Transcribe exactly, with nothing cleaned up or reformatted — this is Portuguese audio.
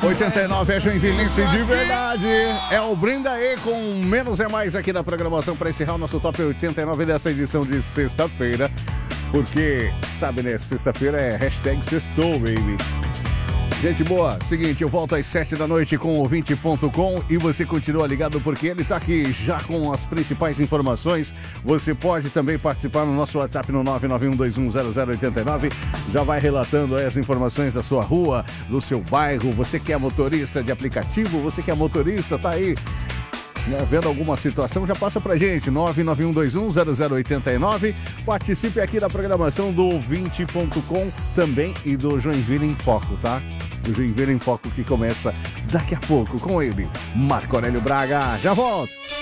oitenta e nove é Joinvilense de verdade. É o Brinda aí com Menos é Mais aqui na programação para encerrar o nosso Top oitenta e nove dessa edição de sexta-feira. Porque, sabe, né? Sexta-feira é hashtag sextou, baby. Gente boa, seguinte, eu volto às sete da noite com o ouvinte ponto com e você continua ligado porque ele tá aqui já com as principais informações. Você pode também participar no nosso WhatsApp no nove nove um dois um zero zero oito nove. Já vai relatando aí as informações da sua rua, do seu bairro. Você que é motorista de aplicativo, você que é motorista, tá aí, né, vendo alguma situação, já passa pra gente, nove nove um dois um zero zero oito nove. Participe aqui da programação do ouvinte ponto com também e do Joinville em Foco, tá? O Joinville em Foco que começa daqui a pouco com ele, Marco Aurélio Braga. Já volto!